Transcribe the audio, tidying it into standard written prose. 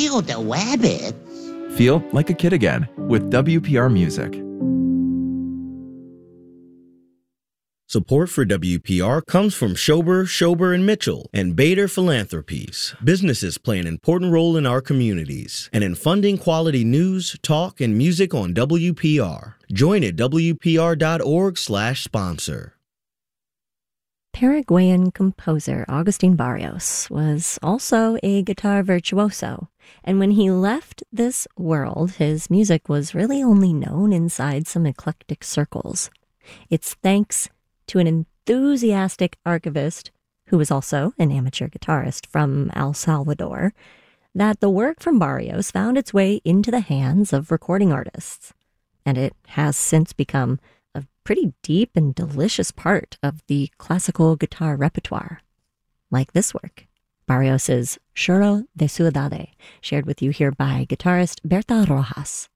Feel the wabbits. Feel like a kid again with WPR Music. Support for WPR comes from Schober, Mitchell, and Bader Philanthropies. Businesses play an important role in our communities and in funding quality news, talk, and music on WPR. Join at WPR.org/sponsor. Paraguayan composer Agustin Barrios was also a guitar virtuoso, and when he left this world, his music was really only known inside some eclectic circles. It's thanks to an enthusiastic archivist, who was also an amateur guitarist from El Salvador, that the work from Barrios found its way into the hands of recording artists, and it has since become a pretty deep and delicious part of the classical guitar repertoire. Like this work, Barrios's Choro de Ciudad, shared with you here by guitarist Berta Rojas.